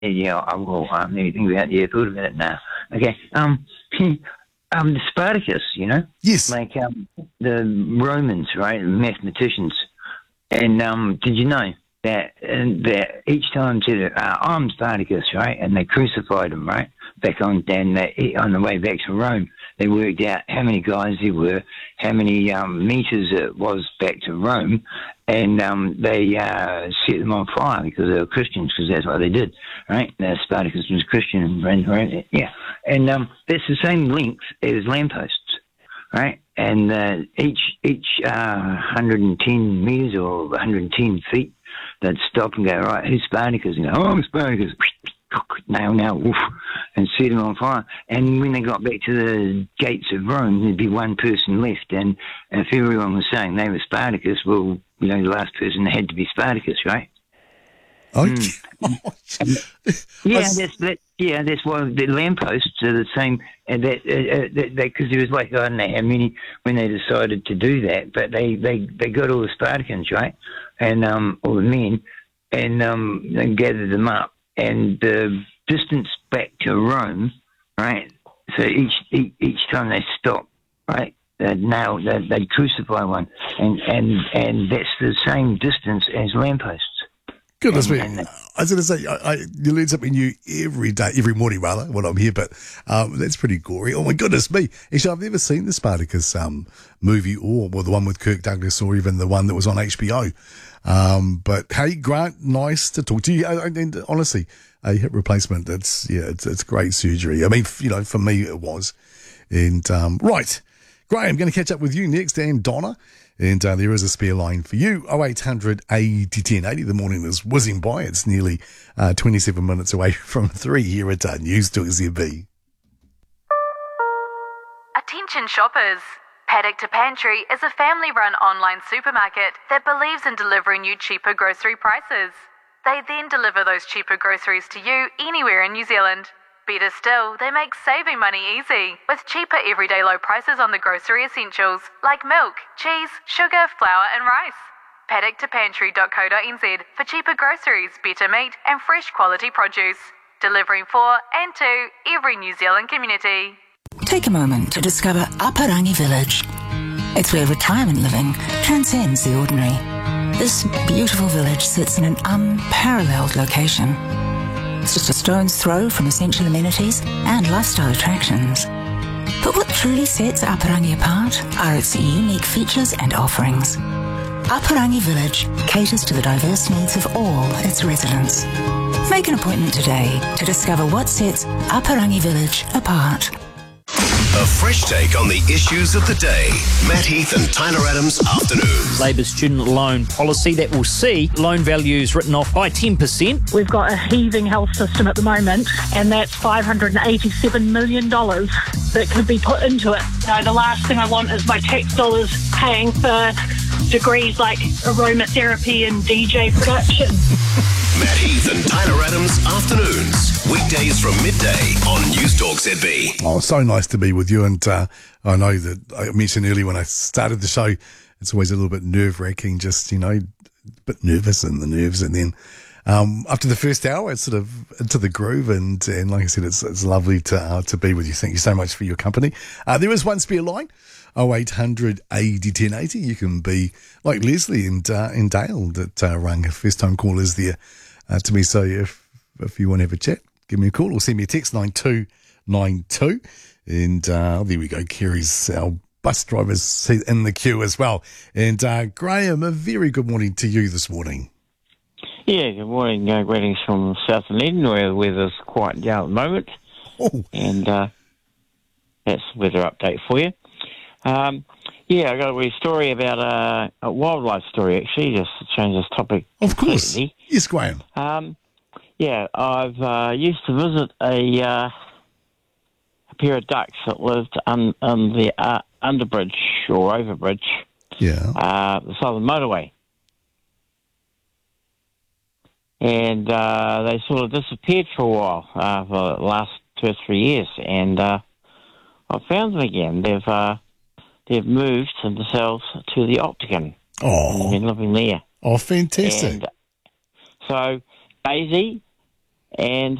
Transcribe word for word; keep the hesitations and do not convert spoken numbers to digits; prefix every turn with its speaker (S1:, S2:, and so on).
S1: yeah, I will. Um, let me think about it. Yeah, thought about it now. Okay. Um, um, the Spartacus, you know?
S2: Yes.
S1: Like um, the Romans, right? Mathematicians. And um, did you know that, and that each time to the, uh, I'm Spartacus, right? And they crucified him, right? Back on, and they, on the way back to Rome, they worked out how many guys there were, how many um, meters it was back to Rome, and um, they uh, set them on fire because they were Christians, because that's what they did, right? Now, Spartacus was Christian, and right? Yeah, and um, that's the same length as lampposts, right? And uh, each each uh, one hundred ten meters or one hundred ten feet, they'd stop and go, right, who's Spartacus? And go, oh, I'm Spartacus. Nail, nail, woof, and set them on fire. And when they got back to the gates of Rome, there'd be one person left. And if everyone was saying they were Spartacus, well, you know, the last person had to be Spartacus, right?
S2: Okay.
S1: Mm. yeah, that's that. Yeah, that's why the lampposts are the same. And that because uh, uh, there was like I don't know how many when they decided to do that, but they they, they got all the Spartans, right, and um all the men, and um and gathered them up. And the distance back to Rome, right? So each each, each time they stop, right? They'd nail, they'd, they'd crucify one, and, and and that's the same distance as lampposts.
S2: Goodness
S1: and,
S2: me!
S1: and
S2: I was going to say, I, I, you learn something new every day, every morning rather, when I'm here. But um, that's pretty gory. Oh my goodness me! Actually, I've never seen the Spartacus um, movie, or well, the one with Kirk Douglas, or even the one that was on H B O. Um, but hey, Grant, nice to talk to you. And, and honestly, a hip replacement, that's, yeah, it's, it's great surgery. I mean, you know, for me it was. And, um, right, Graham, going to catch up with you next, and Donna. And uh, there is a spare line for you, oh eight hundred eighty ten eighty. The morning is whizzing by. It's nearly uh, twenty-seven minutes away from three here at uh, News Talk Z B.
S3: Attention shoppers. Paddock to Pantry is a family-run online supermarket that believes in delivering you cheaper grocery prices. They then deliver those cheaper groceries to you anywhere in New Zealand. Better still, they make saving money easy, with cheaper everyday low prices on the grocery essentials like milk, cheese, sugar, flour and rice. paddock to pantry dot co dot n z for cheaper groceries, better meat and fresh quality produce. Delivering for and to every New Zealand community.
S4: Take a moment to discover Aparangi Village. It's where retirement living transcends the ordinary. This beautiful village sits in an unparalleled location. It's just a stone's throw from essential amenities and lifestyle attractions. But what truly sets Aparangi apart are its unique features and offerings. Aparangi Village caters to the diverse needs of all its residents. Make an appointment today to discover what sets Aparangi Village apart.
S5: A fresh take on the issues of the day. Matt Heath and Tyler Adams Afternoons.
S6: Labour's student loan policy that will see loan values written off by ten percent.
S7: We've got a heaving health system at the moment, and that's five hundred eighty-seven million dollars that could be put into it. You know, the last thing I want is my tax dollars paying for degrees like aromatherapy and D J production.
S5: Matt Heath and Tyler Adams Afternoons. Weekdays from midday on News Talk Z B.
S2: Oh, so nice to be with you. And uh, I know that I mentioned earlier when I started the show, it's always a little bit nerve-wracking, just, you know, a bit nervous in the nerves. And then um, after the first hour, it's sort of into the groove. And, and like I said, it's, it's lovely to uh, to be with you. Thank you so much for your company. Uh, there is one spare line. oh eight hundred eighty ten eighty. You can be like Leslie and, uh, and Dale that uh, rang. First time callers there uh, to me. So if, if you want to have a chat, give me a call or send me a text, nine two nine two. And uh, there we go. Kerry's our bus driver's in the queue as well. And uh, Graham, a very good morning to you this morning.
S8: Yeah, good morning. Uh, greetings from South Dunedin, where the weather's quite down at the moment.
S2: Oh.
S8: And uh, that's the weather update for you. Um, yeah, I got a wee story about uh, a wildlife story, actually, just to change this topic.
S2: Of course.
S8: Completely.
S2: Yes, Graham.
S8: Um, yeah, I've uh, used to visit a, uh, a pair of ducks that lived on, on the uh, underbridge or overbridge,
S2: Yeah.
S8: uh, the southern motorway. And uh, they sort of disappeared for a while, uh, for the last two or three years. And uh, I found them again. They've uh, they've moved themselves to the Octagon.
S2: Oh.
S8: And they've been living there.
S2: Oh, fantastic.
S8: And so Daisy and